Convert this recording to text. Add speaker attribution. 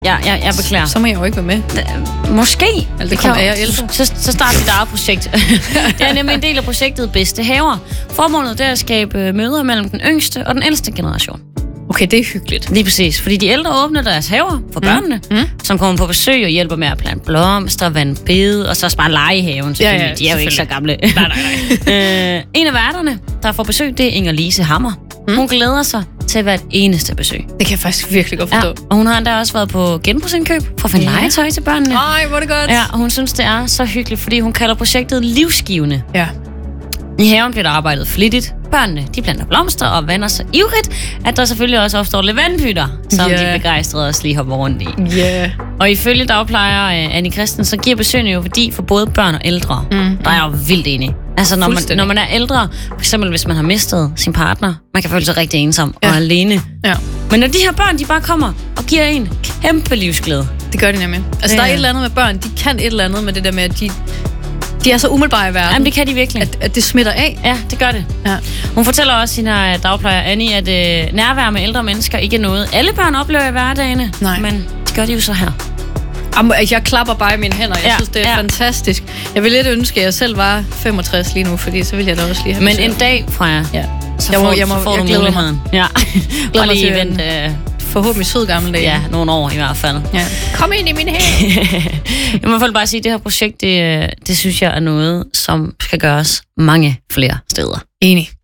Speaker 1: Jeg beklager.
Speaker 2: Så må jeg jo ikke være med.
Speaker 1: Måske.
Speaker 2: Altså, det kommer jeg ældre.
Speaker 1: Så start dit eget projekt. Det er nemlig en del af projektet Bedste Haver. Formålet er at skabe møder mellem den yngste og den ældste generation.
Speaker 2: Okay, det er hyggeligt.
Speaker 1: Lige præcis, fordi de ældre åbner deres haver for børnene, som kommer på besøg og hjælper med at plante blomster, vande bede, og så også bare lege i haven.
Speaker 2: Ja,
Speaker 1: de er jo ikke så gamle.
Speaker 2: Nej.
Speaker 1: En af værterne, der får besøg, det er Inger-Lise Hammer. Hun glæder sig til hvert eneste besøg.
Speaker 2: Det kan jeg faktisk virkelig godt forstå.
Speaker 1: Ja, og hun har endda også været på genbrugsindkøb for at finde legetøj til børnene.
Speaker 2: Ej, hvor er det godt.
Speaker 1: Ja, og hun synes, det er så hyggeligt, fordi hun kalder projektet livsgivende.
Speaker 2: Ja.
Speaker 1: I haven bliver der arbejdet flittigt. Børnene, de planter blomster og vander så ivrigt, at der selvfølgelig også opstår lidt vandpytter, som de begejstrede også lige hopper rundt i. Og ifølge dagplejer Annie Christen, så giver besøgene jo værdi for både børn og ældre. Der er jeg jo vildt enig. Altså når man er ældre, for eksempel hvis man har mistet sin partner, man kan føle sig rigtig ensom og alene. Ja. Men når de her børn, de bare kommer og giver en kæmpe livsglæde.
Speaker 2: Det gør de nemlig. Altså der er et eller andet med børn, de kan et eller andet med det der med, at de er så umiddelbare i verden.
Speaker 1: Jamen, det kan de virkelig.
Speaker 2: At det smitter af.
Speaker 1: Ja, det gør det. Ja. Hun fortæller også sin dagplejer Annie, at nærvær med ældre mennesker ikke er noget, alle børn oplever i hverdagene. Nej. Men det gør de jo så her.
Speaker 2: Jeg klapper bare i mine hænder. Jeg synes, det er fantastisk. Jeg vil lidt ønske, at jeg selv var 65 lige nu, fordi så vil jeg da også lige have
Speaker 1: Men en dag, Freja, så får du muligheden. Ja.
Speaker 2: Glæder mig til vente. Forhåbentlig sød gammel dag.
Speaker 1: Ja, nogle år i hvert fald.
Speaker 2: Ja. Kom ind i min have.
Speaker 1: Jeg må i hvert fald bare sige, at det her projekt, det synes jeg er noget, som skal gøres mange flere steder.
Speaker 2: Enig.